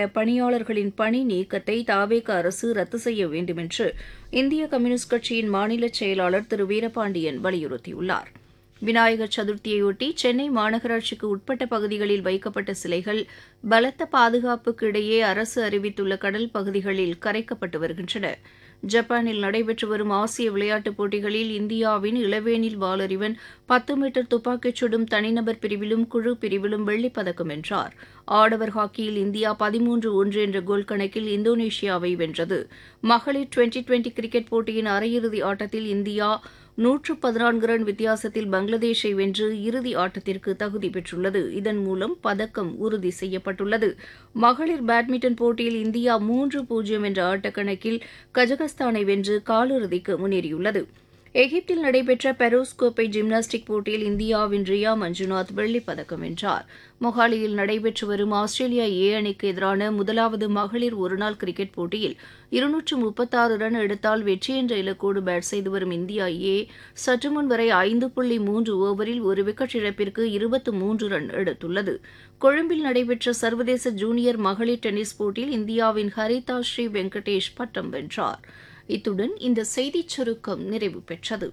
செய்யப்பட்ட பணியாளர்களின் பணி நீக்கத்தை தாவேக அரசு ரத்து செய்ய வேண்டுமென்று இந்திய கம்யூனிஸ்ட் கட்சியின் மாநில செயலாளர் திரு வீரபாண்டியன் வலியுறுத்தியுள்ளார். விநாயகர் சதுர்த்தியையொட்டி சென்னை மாநகராட்சிக்கு உட்பட்ட பகுதிகளில் வைக்கப்பட்ட சிலைகள் பலத்த பாதுகாப்புக்கு இடையே அரசு அறிவித்துள்ள கடல் பகுதிகளில் கரைக்கப்பட்டு வருகின்றன. ஜப்பானில் நடைபெற்று வரும் ஆசிய விளையாட்டுப் போட்டிகளில் இந்தியாவின் இளவேனில் வாலறிவன் 10 மீட்டர் துப்பாக்கிச் சுடும் தனிநபர் பிரிவிலும் குழு பிரிவிலும் வெள்ளிப் பதக்கம் வென்றார். ஆடவர் ஹாக்கியில் இந்தியா 13-1 என்ற கோல் கணக்கில் இந்தோனேஷியாவை வென்றது. மகளிர் டுவெண்டி கிரிக்கெட் போட்டியின் அரையிறுதி ஆட்டத்தில் இந்தியா 114 ரன் வித்தியாசத்தில் பங்களாதேஷை வென்று இறுதி ஆட்டத்திற்கு தகுதி பெற்றுள்ளது. இதன் மூலம் பதக்கம் உறுதி செய்யப்பட்டுள்ளது. மகளிர் பேட்மிண்டன் போட்டியில் இந்தியா 3-0 என்ற ஆட்டக்கணக்கில் கஜகஸ்தானை வென்று காலிறுதிக்கு முன்னேறியுள்ளது. எகிப்தில் நடைபெற்ற பெரோஸ் கோப்பை ஜிம்னாஸ்டிக் போட்டியில் இந்தியாவின் ரியா மஞ்சுநாத் வெள்ளிப் பதக்கம் வென்றார். மொஹாலியில் நடைபெற்று வரும் ஆஸ்திரேலியா ஏ அணிக்கு எதிரான முதலாவது மகளிர் ஒருநாள் கிரிக்கெட் போட்டியில் 236 ரன் எடுத்தால் வெற்றி என்ற இலக்கோடு பேட் செய்து வரும் இந்தியா ஏ சற்றுமுன் வரை 5.3 ஓவரில் ஒரு விக்கெட் இழப்பிற்கு 23 ரன் எடுத்துள்ளது. கொழும்பில் நடைபெற்ற சர்வதேச ஜூனியர் மகளிர் டென்னிஸ் போட்டியில் இந்தியாவின் ஹரிதா ஸ்ரீ வெங்கடேஷ் பட்டம் வென்றார். இத்துடன் இந்த செய்திச் சுருக்கம் நிறைவு பெற்றது.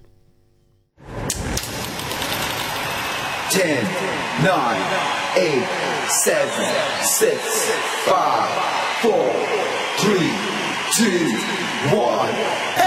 10, 9, 8, 7, 6, 5, 4, 3, 2, 1